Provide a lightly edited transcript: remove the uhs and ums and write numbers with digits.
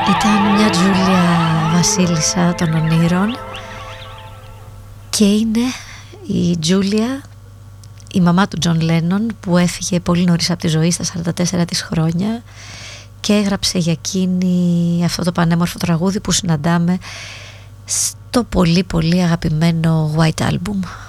Ήταν μια Τζούλια βασίλισσα των ονείρων και είναι η Τζούλια, η μαμά του Τζον Λένον, που έφυγε πολύ νωρίς από τη ζωή στα 44 της χρόνια και έγραψε για εκείνη αυτό το πανέμορφο τραγούδι που συναντάμε στο πολύ πολύ αγαπημένο White Album.